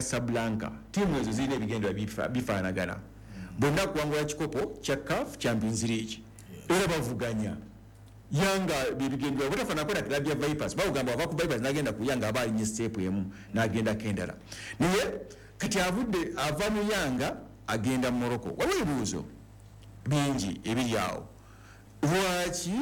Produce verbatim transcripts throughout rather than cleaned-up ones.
Casablanca timu ezo zirina ebigendo bifaanagana bonna kuwangula kikopo kya C A F Champions League era bavuganya Yanga bibigendo batafaana kwenda club ya Vipers bagamba ava ku Vipers nagenda ku Yanga aba inye step emu nagenda kendala naye kati avudde ava mu Yanga agenda mu Morocco waliwo ebibuuzo bingi ebiri awo lwaki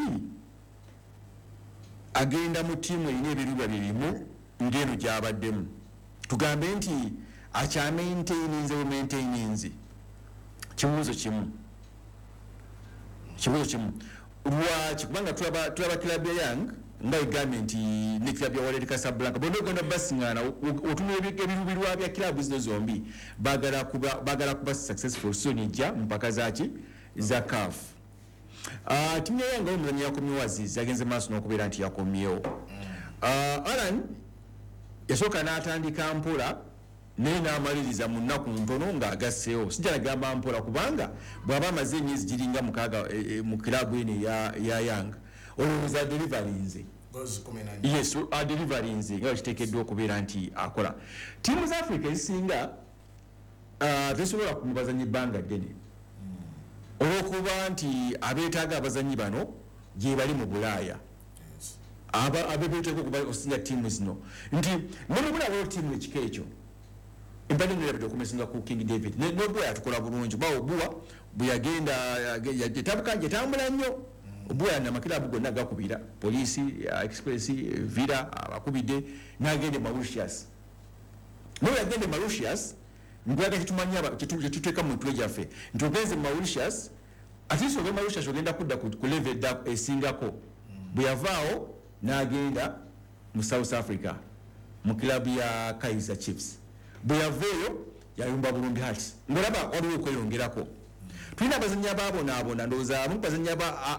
agenda mu tiimu erina ebiribwa birimu ngeno gyabaddemu tugambe nti akya maintaininze bu maintaininze kibuuzo kimu kibuuzo kimu lwaki kubanga tulaba tulaba club ya Young nga igambye nti ne club ya Wydad Casablanca bono gonna basingana otumwe ebirubirwa bya club zino zombi bagala kuba bagala kuba successful so nijja mpaka zaki za C A F ah timu ya Yanga omuzanyi yakomyewo Azizi agenze maaso n'okubeera nti yakomyewo ah Alan yasooka n'atandika mpola naye n'amaliriza mu nnaku ntono ng'agasseewo sijja nagamba mpola kubanga bw'aba amaze emyezi giringa mukaaga mu kilabu eno ya Yanga olowooza deliverinze yes adeliverinze nga kiteekeddwa okubeera nti akola tiimu za Africa ezisinga tesobola kumubazanyi ebbanga ddene olwokuba nti abeetaaga abazanyi bano gye bali mu Bulaaya aba abebeeteko kuba osinga tiimu zino nti nomubulawo tiimu ekika ekyo embadde nirabidde okumesinga ku King David nobuwa yatukola bulungi bawo buwa bweyagenda yatabuka yatambula nnyo obuwa na makilabu gonna gakubira polisi express vira abakubidde n'agende Mauritius no yagende Mauritius ngwaga kitumanya kituteka mu mutwe gyaffe ntogenze Mauritius atiso ge Mauritius ogenda kudda ku level da esingako buyavao n'agenda mu South Africa mu club ya Kaizer Chiefs buyaveo yayumba Burundi Hearts ngolaba waliwo kweyongerako tulina abazanyi ababo n'abona ndowooza abamu bazanyi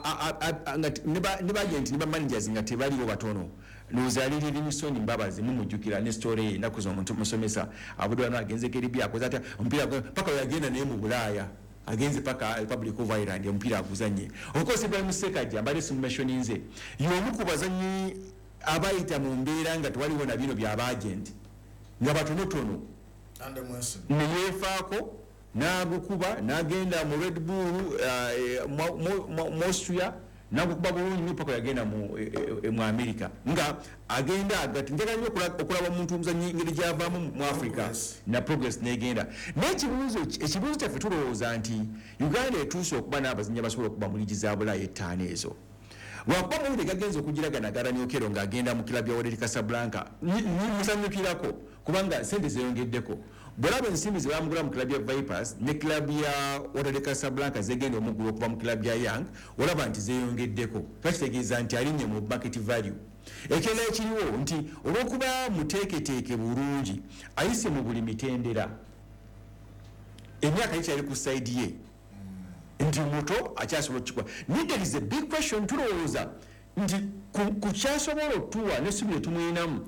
ne bagenti ne bamanagers nga tebaliwo batono ndowooza ali Livingston Mbabazi mumujjukira ne story ennaku z'omuntu musomesa abudde agenze Keribi akoze ati omupiira paka yagenda naye mu Bulaaya agenze paka Republic of Ireland omupiira aguzanye okoze bwa Musekaja mbale simulation nze y'omu ku bazanyi abayita mu mbeera nga tewaliwo na bino bya bagenti nga batonotono neyefaako nagukuba nagenda mu Red Bull mu Austria nagukuba bulungi nipako yagenda mu mu America nga agenda agati njagala nnyo okulaba omuntu omuzanyi ngeri gyavaamu mu Africa na progress negenda n'ekibuuzo ekibuuzo kyaffe tulowooza nti Uganda etuuse okuba n'abazanyi abasobola okuba mu liigi za Bulaaya ettaano ezo wakuba mawulire gagenze okugiragana Garani Okello ng'agenda mu kilabu ya Wydad Casablanca musanyukirako kubanga sente zeyongeddeko bw'olaba ensimbi ze bamugula mu kilabu ya Vipers ne kilabu ya Wydad Casablanca zegenda omugula okuva mu kilabu ya Young olaba nti zeyongeddeko twakitegeeza nti alinnye mu market value ekirala ekiriwo nti olw'okuba muteeketeeke bulungi ayise mu buli mitendera emyaka yikyali ku side ye nti muto akyasobola okukikola naye there is a big question tulowooza nti ku kyasobola otuwa n'essubi lye tumwinamu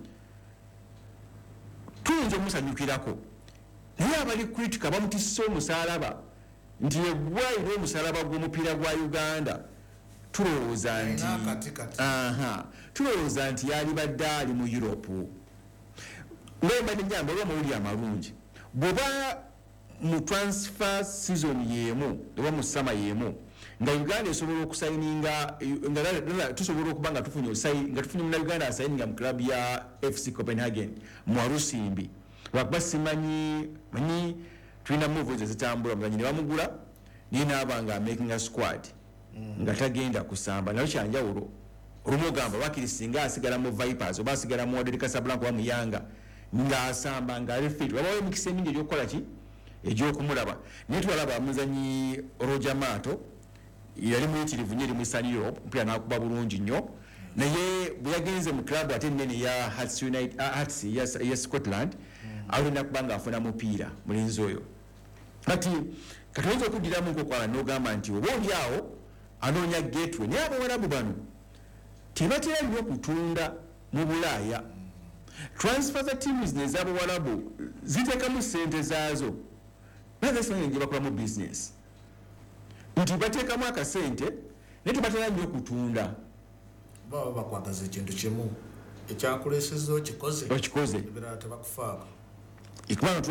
tuyinza omusanyukirako naye abali kritika bamutisse omusalaba nti eggwayiro omusalaba gw'omupiira gwa Uganda tulowooza nti aha tulowooza nti yali badde ali mu Europe ngembadde njamba oba mawulire amalungi bw'oba mu transfer season yemu oba mu summer yemu nga Uganda esobola okusayininga nga tusobola okuba nga tufunye nga tufunye mu Uganda asayininga mu club ya F C Copenhagen mu Arusimbi lwakuba simanyi manyi tulina moves ezitambula omuzanyi ne bamugula naye n'aba nga making a squad nga tagenda kusamba nayo kyanjawulo olumu ogamba bakirisinga asigala mu Vipers oba asigala mu Wydad Casablanca oba mu Yanga ng'asamba nga refit wabawo emikisa emingi egy'okukola ki egy'okumulaba naye tulaba omuzanyi Roger Mato yali muyitirivu nnyo eri mu Eastern Europe omupiira n'akuba bulungi nnyo naye bwe yagenze mu club ate ennene ya Hearts United Hearts ya Scotland alina kubanga afuna mupiira mulinzi oyo kati katuyinza okuddiramu nkokwala n'ogamba nti oba oli awo anoonya gateway naye abawarabu bano tebatera nnyo kutunda mu Bulaaya transfer za tiimu zino ez'abawarabu ziteekamu ssente zaazo nazasinga nje bakolamu business nti bateekamu akasente naye tebatera nnyo kutunda baba bakwagaza ekintu kimu ekyakuleseza okikoze okikoze ebirala tebakufaako.